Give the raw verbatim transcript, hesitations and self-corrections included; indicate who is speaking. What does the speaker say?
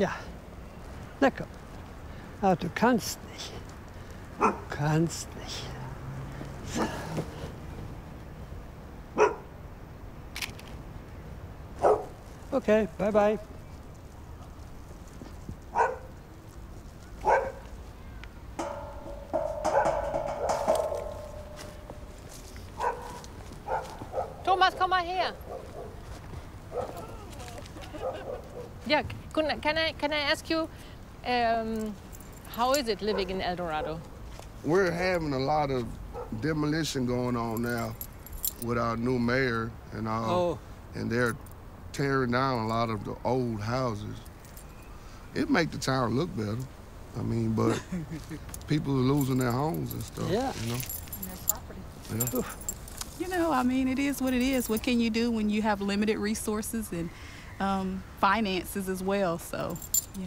Speaker 1: Ja. Na komm. Aber du kannst nicht. Du kannst nicht. So. Okay, bye bye.
Speaker 2: Thomas, komm mal her. Yeah, can I, can I ask you, um, how is it living in El Dorado?
Speaker 3: We're having a lot of demolition going on now with our new mayor and all,
Speaker 1: Oh.
Speaker 3: and they're tearing down a lot of the old houses. It make the town look better. I mean, but people are losing their homes and stuff,
Speaker 1: Yeah.
Speaker 3: you know?
Speaker 4: And their property.
Speaker 3: Yeah.
Speaker 1: Oof.
Speaker 4: You know, I mean, it is what it is. What can you do when you have limited resources and um, finances as well? So